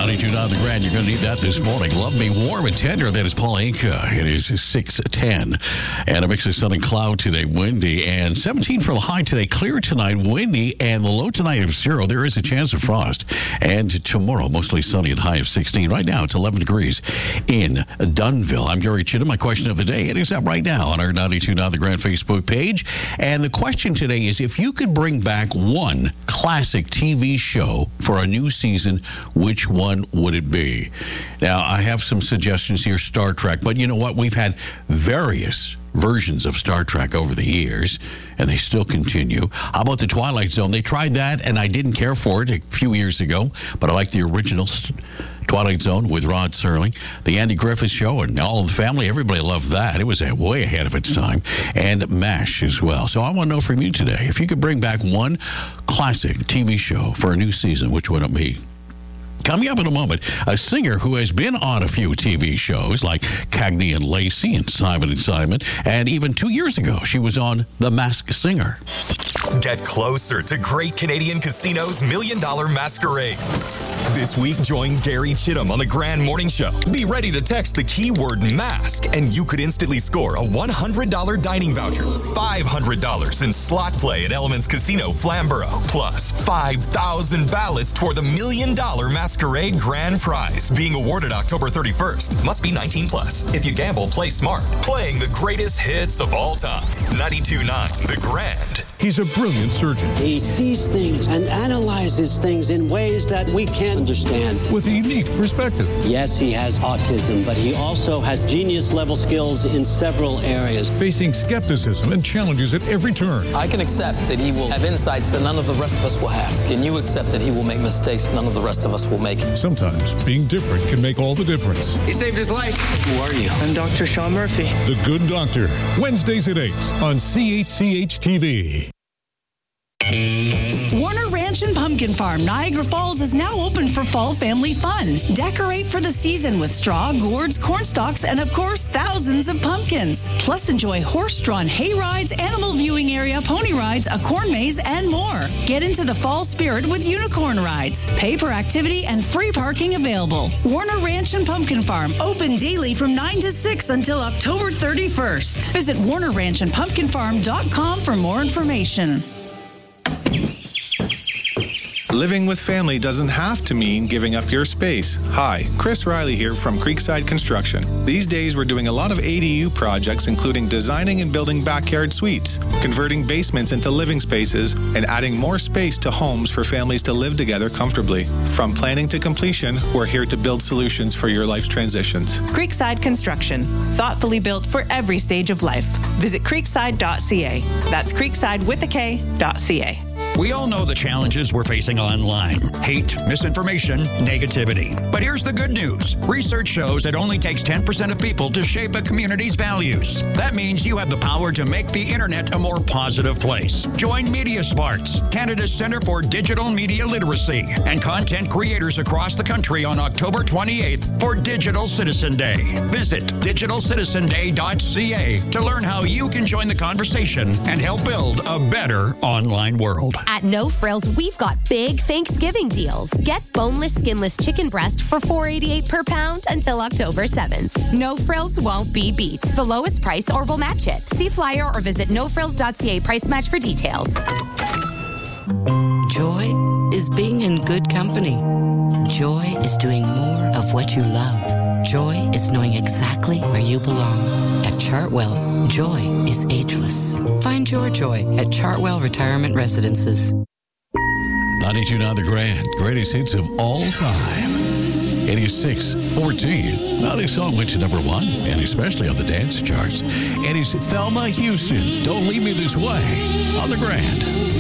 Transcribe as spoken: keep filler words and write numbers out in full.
ninety-two point nine The Grand. You're going to need that this morning. Love Me Warm and Tender. That is Paul Anka. It is six ten. And a mix of sun and cloud today. Windy. And seventeen for the high today. Clear tonight. Windy. And the low tonight of zero. There is a chance of frost. And tomorrow, mostly sunny and high of sixteen. Right now, it's eleven degrees in Dunnville. I'm Gary Chittum. My question of the day. It is up right now on our ninety-two point nine The Grand Facebook page. And the question today is, if you could bring back one classic T V show for a new season, which one would it be? Now, I have some suggestions here, Star Trek, but you know what? We've had various versions of Star Trek over the years, and they still continue. How about The Twilight Zone? They tried that, and I didn't care for it a few years ago, but I like the original Twilight Zone with Rod Serling. The Andy Griffith Show and All in the Family, everybody loved that. It was way ahead of its time. And MASH as well. So I want to know from you today, if you could bring back one classic T V show for a new season, which would it be? Coming up in a moment, a singer who has been on a few T V shows like Cagney and Lacey and Simon and Simon, and even two years ago, she was on The Masked Singer. Get closer to Great Canadian Casino's Million Dollar Masquerade. This week, join Gary Chittum on the Grand Morning Show. Be ready to text the keyword mask, and you could instantly score a one hundred dollars dining voucher, five hundred dollars in slot play at Elements Casino Flamborough, plus five thousand ballots toward the Million Dollar Masquerade Grand Prize, being awarded October thirty-first. Must be nineteen plus. If you gamble, play smart. Playing the greatest hits of all time. ninety-two point nine The Grand. He's a brilliant surgeon. He sees things and analyzes things in ways that we can't understand. With a unique perspective. Yes, he has autism, but he also has genius-level skills in several areas. Facing skepticism and challenges at every turn. I can accept that he will have insights that none of the rest of us will have. Can you accept that he will make mistakes none of the rest of us will make? Sometimes being different can make all the difference. He saved his life. Who are you? I'm Doctor Sean Murphy. The Good Doctor. Wednesdays at eight on C H C H T V. Warner Ranch and Pumpkin Farm, Niagara Falls is now open for fall family fun. Decorate for the season with straw, gourds, corn stalks, and of course, thousands of pumpkins. Plus, enjoy horse-drawn hay rides, animal viewing area, pony rides, a corn maze, and more. Get into the fall spirit with unicorn rides. Pay per activity and free parking available. Warner Ranch and Pumpkin Farm, open daily from nine to six until October thirty-first. Visit warner ranch and pumpkin farm dot com for more information. Living with family doesn't have to mean giving up your space. Hi, Chris Riley here from Creekside Construction. These days we're doing a lot of A D U projects, including designing and building backyard suites, converting basements into living spaces, and adding more space to homes for families to live together comfortably. From planning to completion, we're here to build solutions for your life's transitions. Creekside Construction, thoughtfully built for every stage of life. Visit creekside dot c a. That's creekside with a K, dot C A. We all know the challenges we're facing online. Hate, misinformation, negativity. But here's the good news. Research shows it only takes ten percent of people to shape a community's values. That means you have the power to make the internet a more positive place. Join Media Sparks, Canada's Centre for Digital Media Literacy, and content creators across the country on October twenty-eighth for Digital Citizen Day. Visit digital citizen day dot c a to learn how you can join the conversation and help build a better online world. At No Frills, we've got big Thanksgiving deals. Get boneless, skinless chicken breast for four dollars and eighty-eight cents per pound until October seventh. No Frills won't be beat. The lowest price or we'll match it. See flyer or visit no frills dot c a price match for details. Joy is being in good company. Joy is doing more of what you love. Joy is knowing exactly where you belong. At Chartwell, joy is ageless. Find your joy at Chartwell Retirement Residences. ninety-two point nine The Grand, greatest hits of all time. It is six fourteen. Now, this song went to number one, and especially on the dance charts. It is Thelma Houston, Don't Leave Me This Way, on The Grand.